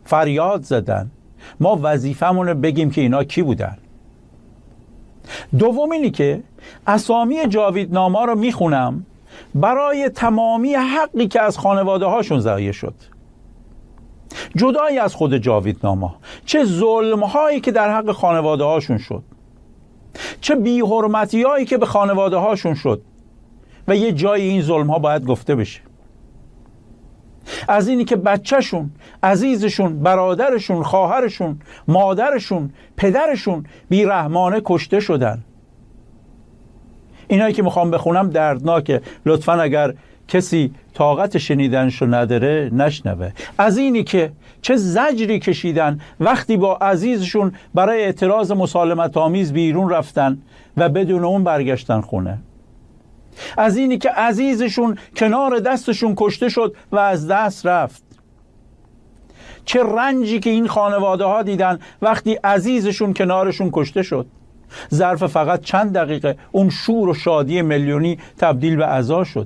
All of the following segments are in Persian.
فریاد زدن. ما وظیفمونه بگیم که اینا کی بودن. دوم اینی که اسامی جاویدنامه‌ها رو میخونم برای تمامی حقی که از خانواده هاشون ضایع شد، جدای از خود جاویدنامه، چه ظلم هایی که در حق خانواده هاشون شد، چه بی‌حرمتی هایی که به خانواده هاشون شد و یه جای این ظلم ها باید گفته بشه. از اینی که بچهشون، عزیزشون، برادرشون، خواهرشون، مادرشون، پدرشون بیرحمانه کشته شدن. اینایی که میخوام بخونم دردناکه، لطفاً اگر کسی طاقت شنیدنشو نداره نشنوه. از اینی که چه زجری کشیدن وقتی با عزیزشون برای اعتراض مسالمت آمیز بیرون رفتن و بدون اون برگشتن خونه. از اینی که عزیزشون کنار دستشون کشته شد و از دست رفت. چه رنجی که این خانواده ها دیدن وقتی عزیزشون کنارشون کشته شد. ظرف فقط چند دقیقه اون شور و شادی میلیونی تبدیل به عزا شد.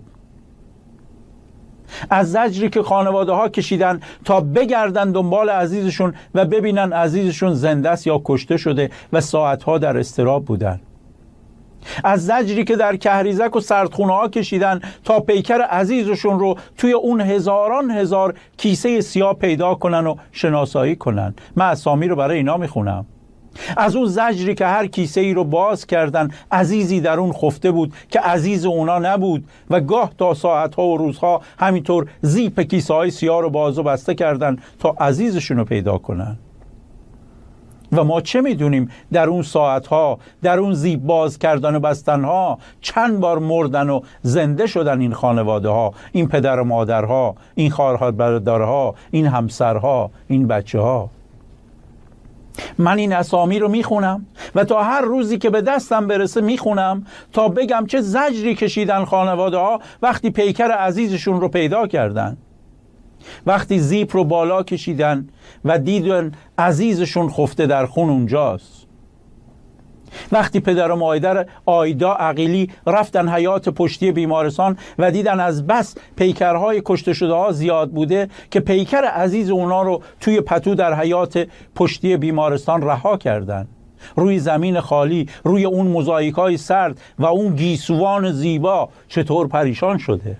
از زجری که خانواده ها کشیدن تا بگردن دنبال عزیزشون و ببینن عزیزشون زنده است یا کشته شده و ساعتها در اضطراب بودن. از زجری که در کهریزک و سردخونه ها کشیدن تا پیکر عزیزشون رو توی اون هزاران هزار کیسه سیاه پیدا کنن و شناسایی کنن. من اسامی رو برای اینا میخونم. از اون زجری که هر کیسه ای رو باز کردن عزیزی در اون خفته بود که عزیز اونا نبود و گاه تا ساعتها و روزها همینطور زیپ کیسه های سیاه رو باز و بسته کردن تا عزیزشون رو پیدا کنن. و ما چه میدونیم در اون ساعتها، در اون زیپ باز کردن و بستنها چند بار مردن و زنده شدن این خانواده ها، این پدر و مادرها، این خواهر برادرها، این همسرها، این بچه ها. من این اسامی رو میخونم و تا هر روزی که به دستم برسه میخونم تا بگم چه زجری کشیدن خانواده ها وقتی پیکر عزیزشون رو پیدا کردن، وقتی زیپ رو بالا کشیدن و دیدن عزیزشون خفته در خون اونجاست، وقتی پدر و مادر آیدا عقیلی رفتن حیاط پشتی بیمارستان و دیدن از بس پیکرهای کشته شده ها زیاد بوده که پیکر عزیز اونا رو توی پتو در حیاط پشتی بیمارستان رها کردن. روی زمین خالی، روی اون موزاییکای سرد و اون گیسوان زیبا چطور پریشان شده.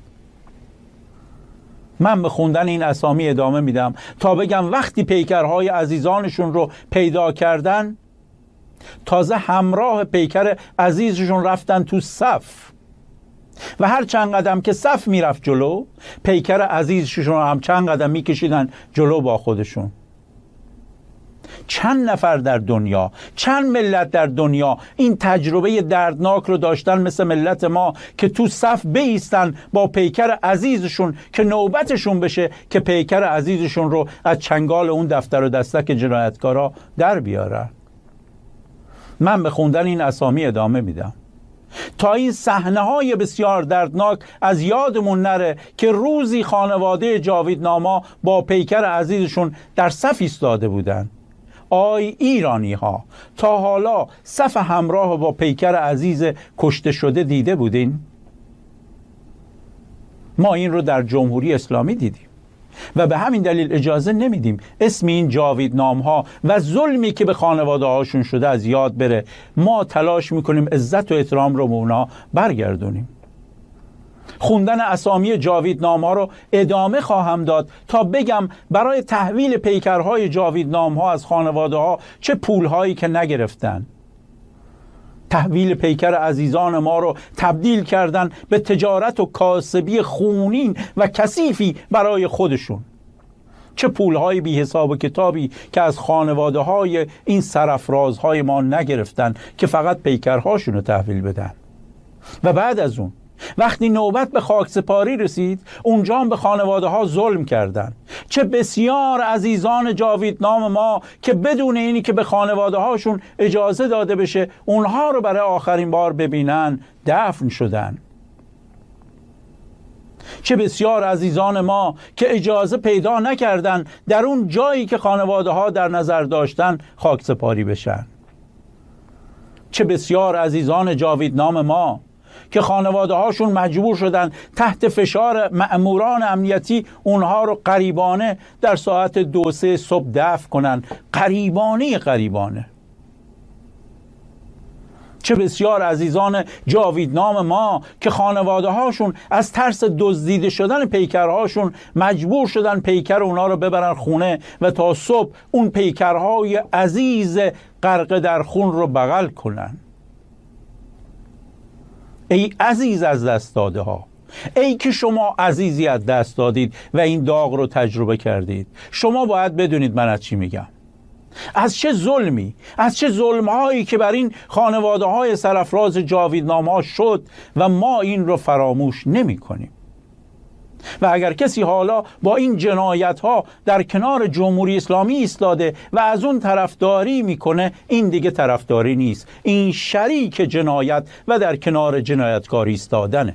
من به خوندن این اسامی ادامه میدم تا بگم وقتی پیکرهای عزیزانشون رو پیدا کردن تازه همراه پیکر عزیزشون رفتن تو صف و هر چند قدم که صف میرفت جلو پیکر عزیزشون هم چند قدم میکشیدن جلو با خودشون. چند نفر در دنیا، چند ملت در دنیا این تجربه دردناک رو داشتن مثل ملت ما که تو صف بایستن با پیکر عزیزشون که نوبتشون بشه که پیکر عزیزشون رو از چنگال اون دفتر و دستک جنایتکارا در بیارن. من به خوندن این اسامی ادامه میدم تا این صحنه‌های بسیار دردناک از یادمون نره که روزی خانواده جاویدنامه با پیکر عزیزشون در صف ایستاده بودن. آی ایرانی ها، تا حالا صف همراه با پیکر عزیز کشته شده دیده بودین؟ ما این رو در جمهوری اسلامی دیدیم و به همین دلیل اجازه نمیدیم اسم این جاویدنامه‌ها و ظلمی که به خانواده هاشون شده از یاد بره. ما تلاش میکنیم عزت و احترام رو به اونا برگردونیم. خوندن اسامی جاویدنامه‌ها رو ادامه خواهم داد تا بگم برای تحویل پیکرهای جاویدنامه‌ها از خانواده ها چه پولهایی که نگرفتن. تحویل پیکر عزیزان ما رو تبدیل کردن به تجارت و کاسبی خونین و کثیفی برای خودشون. چه پولهای بی حساب و کتابی که از خانواده های این سرافرازهای ما نگرفتن که فقط پیکرهاشون رو تحویل بدن. و بعد از اون وقتی نوبت به خاکسپاری رسید اونجا هم به خانواده ها ظلم کردن. چه بسیار عزیزان جاویدنام ما که بدون اینی که به خانواده هاشون اجازه داده بشه اونها رو برای آخرین بار ببینن دفن شدن. چه بسیار عزیزان ما که اجازه پیدا نکردن در اون جایی که خانواده ها در نظر داشتن خاکسپاری بشن. چه بسیار عزیزان جاویدنام ما که خانواده هاشون مجبور شدن تحت فشار مأموران امنیتی اونها رو غریبانه در ساعت 2-3 صبح دفن کنن. غریبانه. چه بسیار عزیزان جاویدنام ما که خانواده هاشون از ترس دزدیده شدن پیکرهاشون مجبور شدن پیکر اونا رو ببرن خونه و تا صبح اون پیکرهای عزیز غرق در خون رو بغل کنن. ای عزیز از دست داده ها، ای که شما عزیزی از دست دادید و این داغ رو تجربه کردید، شما باید بدونید من از چی میگم. از چه ظلمی، از چه ظلمهایی که بر این خانواده های سرافراز جاویدنام ها شد و ما این رو فراموش نمی کنیم. و اگر کسی حالا با این جنایت ها در کنار جمهوری اسلامی ایستاده و از اون طرفداری میکنه، این دیگه طرفداری نیست، این شریک جنایت و در کنار جنایتکار ایستادنه.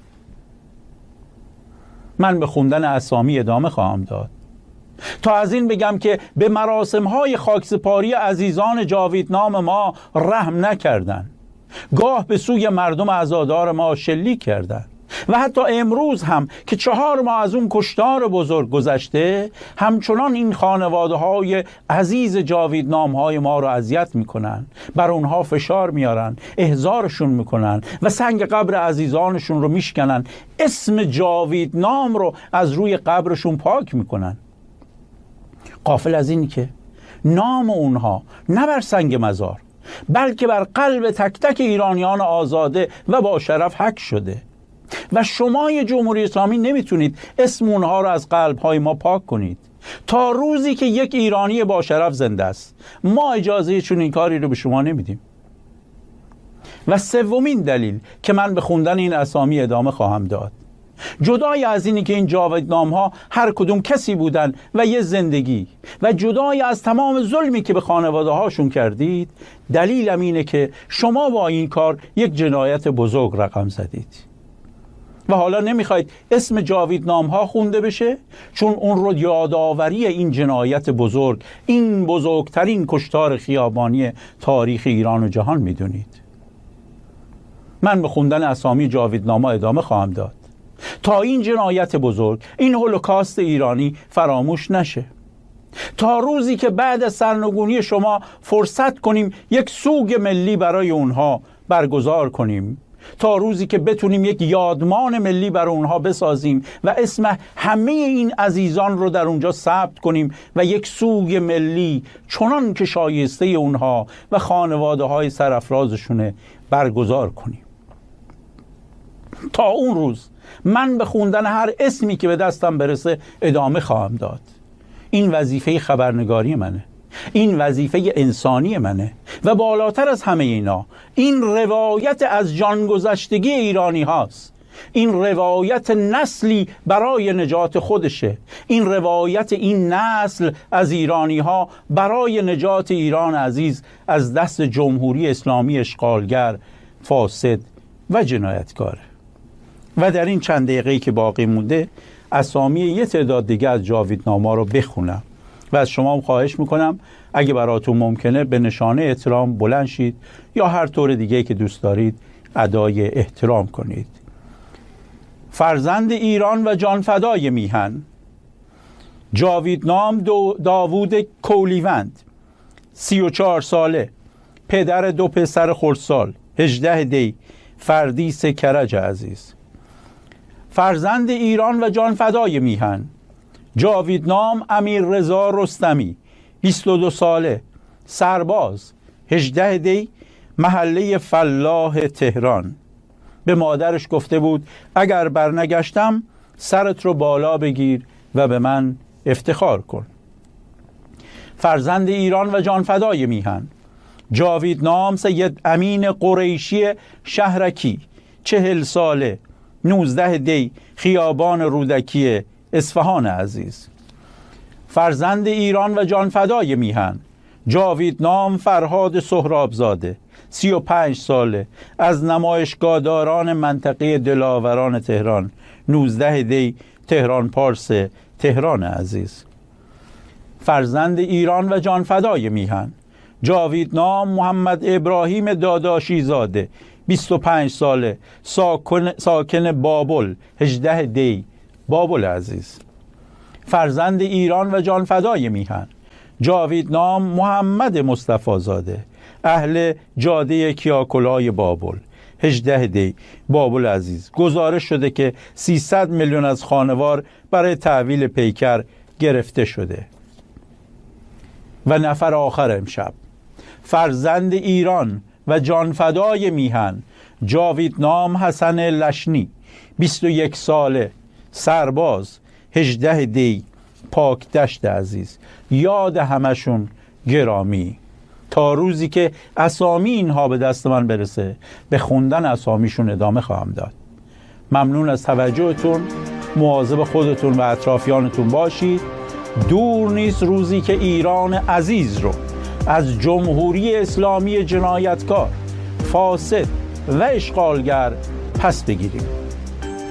من به خوندن اسامی ادامه خواهم داد تا از این بگم که به مراسم‌های خاکسپاری عزیزان جاویدنام ما رحم نکردند، گاه به سوی مردم عزادار ما شلیک کردند و حتی امروز هم که 4 ماه از اون کشتار بزرگ گذشته، همچنان این خانواده‌های عزیز جاویدنام‌های ما رو اذیت میکنن، بر اونها فشار میارن، احضارشون میکنن و سنگ قبر عزیزانشون رو میشکنن، اسم جاویدنام رو از روی قبرشون پاک میکنن. غافل از این که نام اونها نه بر سنگ مزار بلکه بر قلب تک تک ایرانیان آزاده و با شرف حک شده و شما جمهوری اسلامی نمیتونید اسم اونها رو از قلب‌های ما پاک کنید تا روزی که یک ایرانی با شرف زنده است. ما اجازه چون این کاری رو به شما نمیدیم. و سومین دلیل که من به خوندن این اسامی ادامه خواهم داد، جدای از اینی که این جاویدنام ها هر کدوم کسی بودن و یه زندگی و جدای از تمام ظلمی که به خانواده هاشون کردید، دلیلم اینه که شما با این کار یک جنایت بزرگ رقم زدید و حالا نمیخواید اسم جاویدنام ها خونده بشه چون اون رو یادآوری این جنایت بزرگ، این بزرگترین کشتار خیابانی تاریخ ایران و جهان میدونید. من به خوندن اسامی جاویدنام ها ادامه خواهم داد تا این جنایت بزرگ، این هولوکاست ایرانی فراموش نشه، تا روزی که بعد از سرنگونی شما فرصت کنیم یک سوگ ملی برای اونها برگزار کنیم، تا روزی که بتونیم یک یادمان ملی برای اونها بسازیم و اسم همه این عزیزان رو در اونجا ثبت کنیم و یک سوگ ملی چنان که شایسته اونها و خانواده های سرافرازشونه برگزار کنیم. تا اون روز من به خوندن هر اسمی که به دستم برسه ادامه خواهم داد. این وظیفه خبرنگاری منه، این وظیفه انسانی منه و بالاتر از همه اینا این روایت از جانگذشتگی ایرانی هاست، این روایت نسلی برای نجات خودشه، این روایت این نسل از ایرانی ها برای نجات ایران عزیز از دست جمهوری اسلامی اشغالگر، فاسد و جنایتکاره. و در این چند دقیقه‌ای که باقی مونده اسامی یه تعداد دیگه از جاویدنام‌ها رو بخونم و از شما خواهش میکنم اگه براتون ممکنه به نشانه احترام بلند شید یا هر طور دیگه که دوست دارید ادای احترام کنید. فرزند ایران و جانفدای میهن جاویدنام داوود کولیوند، 34 ساله، پدر 2 پسر خردسال، 18 دی، فردیس کرج عزیز. فرزند ایران و جانفدای میهن جاویدنام امیررضا رستمی، 22 ساله، سرباز، 18 دی، محله فلاح تهران. به مادرش گفته بود اگر برنگشتم سرت رو بالا بگیر و به من افتخار کن. فرزند ایران و جانفدای میهن جاویدنام سید امین قریشی شهرکی، 40 ساله، 19 دی، خیابان رودکی اصفهان عزیز. فرزند ایران و جانفدای میهن جاویدنام فرهاد سهرابزاده، 35 ساله، از نمایشگاهداران منطقه دلاوران تهران، 19 دی، تهران پارس تهران عزیز. فرزند ایران و جانفدای میهن جاویدنام محمد ابراهیم داداشی زاده، 25 ساله، ساکن بابل، 18 دی، بابل عزیز. فرزند ایران و جانفدای میهن، جاویدنام محمد مصطفی زاده، اهل جاده کیاکلای بابل، 18 دی، بابل عزیز. گزارش شده که 300 میلیون از خانوار برای تحویل پیکر گرفته شده. و نفر آخر امشب، فرزند ایران و جانفدای میهن، جاویدنام حسن لشنی، 21 ساله، سرباز، 18 دی، پاک دشت عزیز. یاد همشون گرامی. تا روزی که اسامی اینها به دست من برسه، به خوندن اسامیشون ادامه خواهم داد. ممنون از توجهتون. مواظب خودتون و اطرافیانتون باشید. دور نیست روزی که ایران عزیز رو از جمهوری اسلامی جنایتکار، فاسد و اشغالگر پس بگیریم.